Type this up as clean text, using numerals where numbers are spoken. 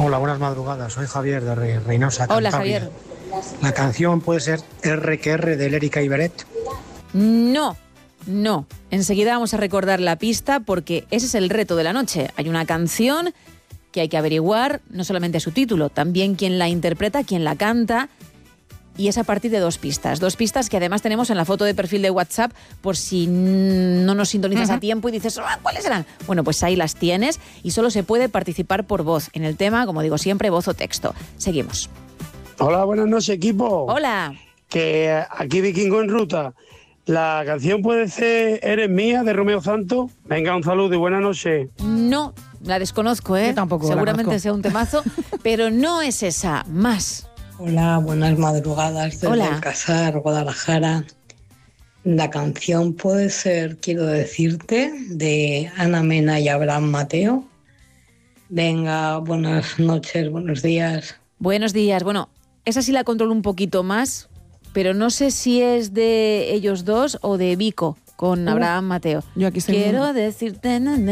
Hola, buenas madrugadas. Soy Javier de Reynosa, Cantabria. Hola, Javier. La canción puede ser R que R de Lérica y Beret. No. Enseguida vamos a recordar la pista porque ese es el reto de la noche. Hay una canción que hay que averiguar, no solamente su título, también quién la interpreta, quién la canta. Y es a partir de 2 pistas. 2 pistas que además tenemos en la foto de perfil de WhatsApp por si no nos sintonizas a tiempo y dices, ¿cuáles serán? Bueno, pues ahí las tienes y solo se puede participar por voz. En el tema, como digo siempre, voz o texto. Seguimos. Hola, buenas noches, equipo. Hola. Que aquí Vikingo en ruta. La canción puede ser Eres mía, de Romeo Santos. Venga, un saludo y buenas noches. No, la desconozco, ¿eh? Yo tampoco la Seguramente conozco. sea un temazo, pero no es esa. Más. Hola, buenas madrugadas desde Hola. Alcázar, Guadalajara. La canción puede ser Quiero decirte, de Ana Mena y Abraham Mateo. Venga, buenas noches, buenos días. Buenos días. Bueno, esa sí la controlo un poquito más, pero no sé si es de ellos dos o de Vico con Abraham Mateo. Yo aquí estoy Quiero decirte...